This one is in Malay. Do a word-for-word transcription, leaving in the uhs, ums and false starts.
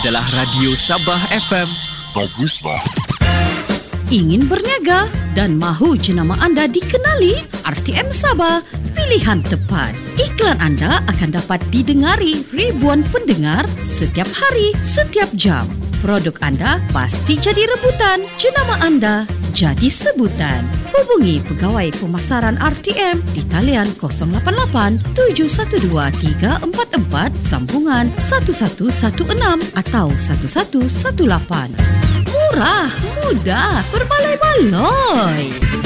adalah Radio Sabah F M. Bagus, bah. Ingin berniaga dan mahu jenama anda dikenali? R T M Sabah, pilihan tepat. Iklan anda akan dapat didengari ribuan pendengar setiap hari, setiap jam. Produk anda pasti jadi rebutan. Jenama anda jadi sebutan. Hubungi Pegawai Pemasaran R T M di talian kosong lapan lapan tujuh satu dua tiga empat empat sambungan satu satu satu enam atau satu satu satu lapan. Murah, mudah, berbaloi-baloi.